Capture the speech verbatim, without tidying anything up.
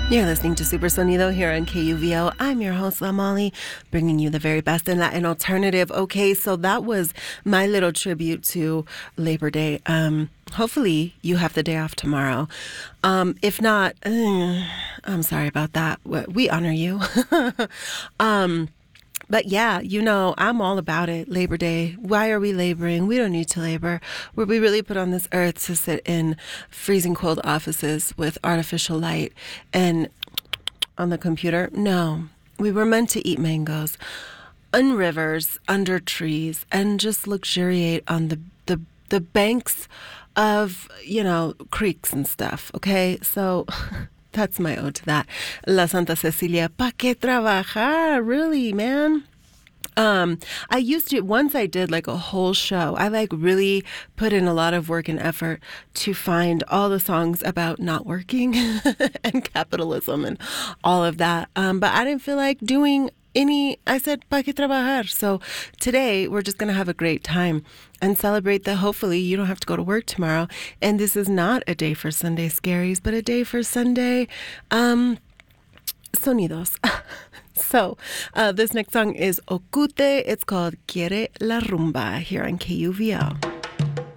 You're listening to Super Sonido here on K U V O. I'm your host, La Molly, bringing you the very best in Latin alternative. Okay, so that was my little tribute to Labor Day. Um, hopefully you have the day off tomorrow. Um, if not, uh, I'm sorry about that. We honor you. um, But yeah, you know, I'm all about it. Labor Day. Why are we laboring? We don't need to labor. Were we really put on this earth to sit in freezing cold offices with artificial light and on the computer? No. We were meant to eat mangoes on rivers, under trees, and just luxuriate on the, the, the banks of, you know, creeks and stuff. Okay? So... That's my ode to that. La Santa Cecilia, ¿pa qué trabajar? Really, man? Um, I used to, once I did like a whole show, I like really put in a lot of work and effort to find all the songs about not working and capitalism and all of that. Um, but I didn't feel like doing any, I said, pa qué trabajar? So today we're just going to have a great time and celebrate that hopefully you don't have to go to work tomorrow. And this is not a day for Sunday scaries, but a day for Sunday um, sonidos. So uh, this next song is Ocute. It's called Quiere la Rumba here on K U V O.